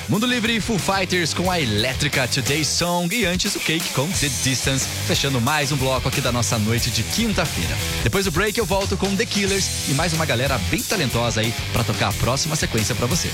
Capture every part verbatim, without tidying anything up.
Mundo Livre e Foo Fighters com a Elétrica Today's Song e antes o Cake com The Distance, fechando mais um bloco aqui da nossa noite de quinta-feira. Depois do break eu volto com The Killers e mais uma galera bem talentosa aí pra tocar a próxima sequência pra você.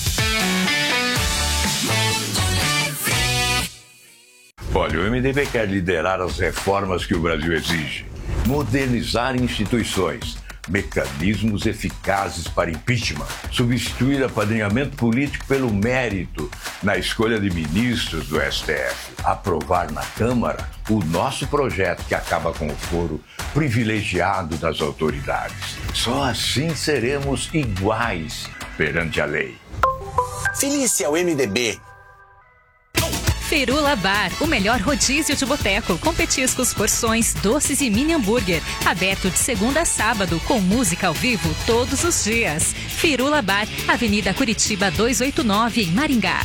Olha, o M D B quer liderar as reformas que o Brasil exige, modernizar instituições, mecanismos eficazes para impeachment, substituir apadrinhamento político pelo mérito na escolha de ministros do S T F, aprovar na Câmara o nosso projeto que acaba com o foro privilegiado das autoridades. Só assim seremos iguais perante a lei. Filie-se ao M D B. Firula Bar, o melhor rodízio de boteco, com petiscos, porções, doces e mini hambúrguer. Aberto de segunda a sábado, com música ao vivo todos os dias. Firula Bar, Avenida Curitiba duzentos e oitenta e nove, em Maringá.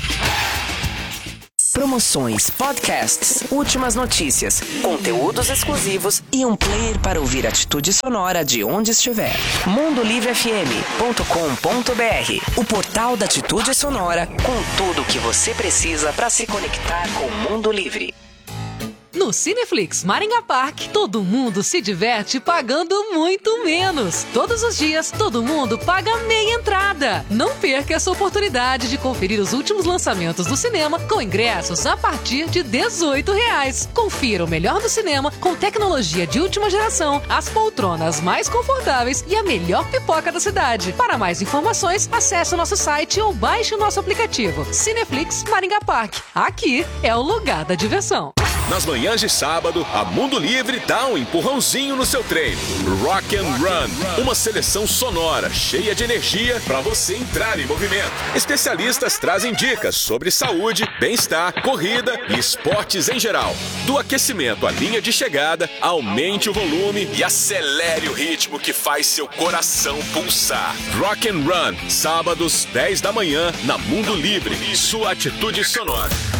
Promoções, podcasts, últimas notícias, conteúdos exclusivos e um player para ouvir Atitude Sonora de onde estiver. mundo livre f m ponto com ponto b r, o portal da Atitude Sonora, com tudo o que você precisa para se conectar com o mundo livre. No Cineflix Maringá Park, todo mundo se diverte pagando muito menos. Todos os dias, todo mundo paga meia entrada. Não perca essa oportunidade de conferir os últimos lançamentos do cinema com ingressos a partir de dezoito reais. Confira o melhor do cinema com tecnologia de última geração, as poltronas mais confortáveis e a melhor pipoca da cidade. Para mais informações, acesse o nosso site ou baixe o nosso aplicativo. Cineflix Maringá Park. Aqui é o lugar da diversão. Nas manhãs de sábado, a Mundo Livre dá um empurrãozinho no seu treino. Rock and Run, uma seleção sonora cheia de energia para você entrar em movimento. Especialistas trazem dicas sobre saúde, bem-estar, corrida e esportes em geral. Do aquecimento à linha de chegada, aumente o volume e acelere o ritmo que faz seu coração pulsar. Rock and Run, sábados, dez da manhã, na Mundo Livre. Sua atitude sonora.